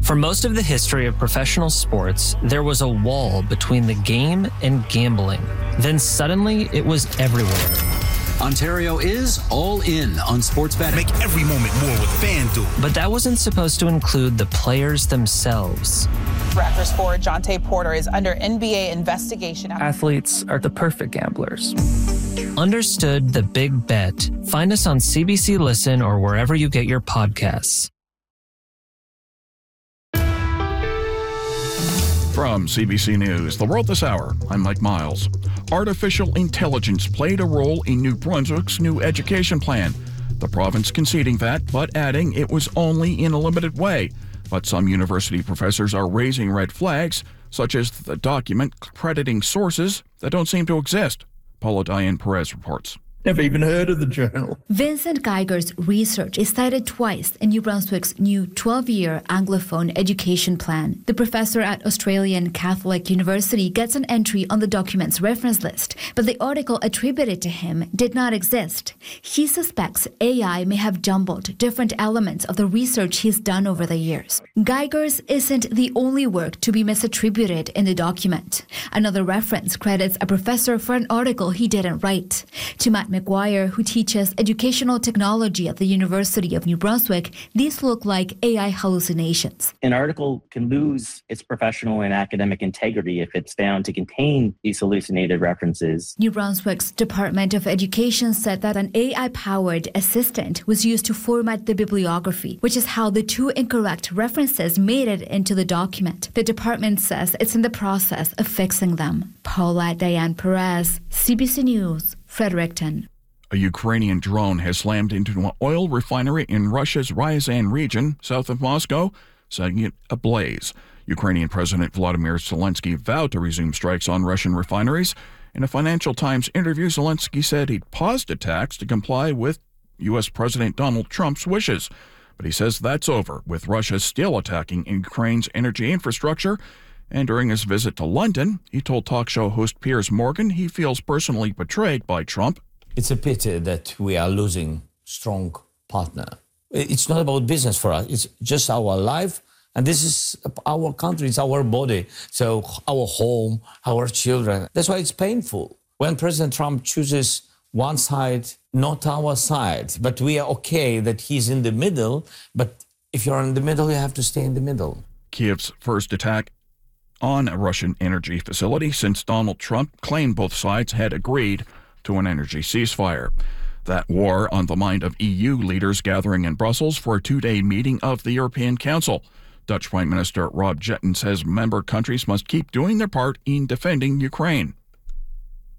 For most of the history of professional sports, there was a wall between the game and gambling. Then suddenly, it was everywhere. Ontario is all in on sports betting. Make every moment more with FanDuel. But that wasn't supposed to include the players themselves. Raptors forward Jonte Porter is under NBA investigation. Athletes are the perfect gamblers. Understood the Big Bet. Find us on CBC Listen or wherever you get your podcasts. From CBC News, The World This Hour, I'm Mike Miles. Artificial intelligence played a role in New Brunswick's new education plan. The province conceding that, but adding it was only in a limited way. But some university professors are raising red flags, such as the document crediting sources that don't seem to exist. Paula Diane Perez reports. Never even heard of the journal. Vincent Geiger's research is cited twice in New Brunswick's new 12-year Anglophone education plan. The professor at Australian Catholic University gets an entry on the document's reference list, but the article attributed to him did not exist. He suspects AI may have jumbled different elements of the research he's done over the years. Geiger's isn't the only work to be misattributed in the document. Another reference credits a professor for an article he didn't write. To Matt McGuire, who teaches educational technology at the University of New Brunswick, these look like AI hallucinations. An article can lose its professional and academic integrity if it's found to contain these hallucinated references. New Brunswick's Department of Education said that an AI-powered assistant was used to format the bibliography, which is how the two incorrect references made it into the document. The department says it's in the process of fixing them. Paula Diane Perez, CBC News, Fredericton. A Ukrainian drone has slammed into an oil refinery in Russia's Ryazan region, south of Moscow, setting it ablaze. Ukrainian President Volodymyr Zelensky vowed to resume strikes on Russian refineries. In a Financial Times interview, Zelensky said he'd paused attacks to comply with U.S. President Donald Trump's wishes. But he says that's over, with Russia still attacking Ukraine's energy infrastructure. And during his visit to London, he told talk show host Piers Morgan he feels personally betrayed by Trump. It's a pity that we are losing strong partner. It's not about business for us. It's just our life. And this is our country. It's our body. So our home, our children. That's why it's painful. When President Trump chooses one side, not our side, but we are okay that he's in the middle. But if you're in the middle, you have to stay in the middle. Kiev's first attack on a Russian energy facility since Donald Trump claimed both sides had agreed to an energy ceasefire. That war on the mind of EU leaders gathering in Brussels for a two-day meeting of the European Council. Dutch Prime Minister Rob Jetten says member countries must keep doing their part in defending Ukraine.